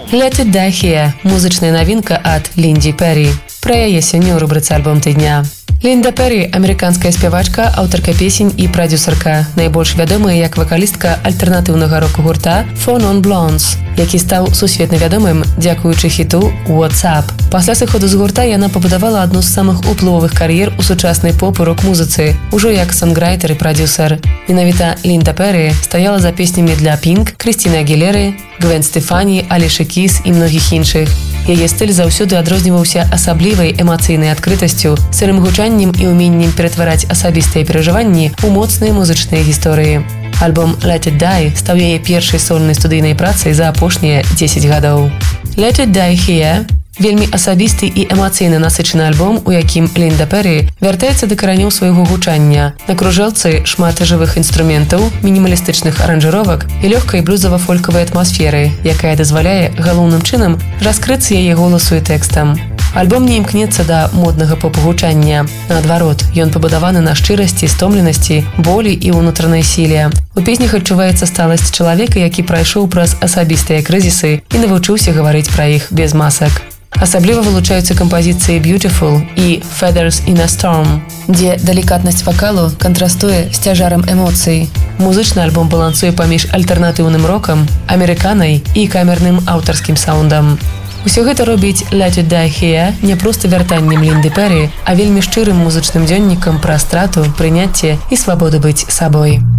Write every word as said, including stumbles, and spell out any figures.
Let It Die Here – музычная навінка ад Лінді Перрі. Пра яе сёння ў рубрыцы «Альбом тыдня». Лінда Перрі – амерыканская спявачка, аўтарка песень і прадзюсарка, найбольш вядомая як вакалістка альтэрнатыўнага року-гурта Four Non Blondes, які стаў сусветна вядомым дзякуючы хіту «What's Up». Пасля сыходу з гурта яна пабудавала адну з самых уплывовых кар'ер у сучаснай поп- і рок-музыцы, ужо як санграйтер і прадзюсар. Менавіта Лінда Перрі стаяла за песнямі для Pink, Крістіны Агілеры, Гвен Стефані, Алішы Кіс і многіх іншых. Яе стыль заўсёды адрозніваўся асаблівай эмацыйнай адкрытасцю, сырым гучаннем і ўменнем ператвараць асабістыя перажыванні ў моцныя музычныя гісторыі. Альбом Let It Die стаў яе першай сольнай студыйнай працай за апошнія дзесяць гадоў. Let It Die Here вельмі асабісты і эмацыйна насычаны альбом, у якім Лінда Перрі вяртаецца да каранёў свайго гучання. На кружэлцы шмат жывых інструментаў, мінімалістычных аранжыровак і лёгкай блюзава-фолькавай атмасферы, якая дазваляе галоўным чынам раскрыцца яе голасу і тэкстам. Альбом не імкнецца да моднага поп-гучання. Наадварот, ён пабудаваны на шчырасці, стомленасці, болі і ўнутранай сіле. У песнях адчуваецца сталасць чалавека, які прайшоў праз асабістыя крызісы і навучыўся гаварыць пра іх без масак. Асабліва вылучаюцца кампазіцыі «Beautiful» і «Feathers in a Storm», дзе далікатнасць вакалу кантрастуе з цяжарам эмоцый. Музычны альбом балансуе паміж альтэрнатыўным рокам, амерыканай і камерным аўтарскім саундам. Усё гэта робіць Let It Die Here не проста вяртаннем Лінды Перрі, а вельмі шчырым музычным дзённікам пра страту, прыняцце і свабоду быць сабой.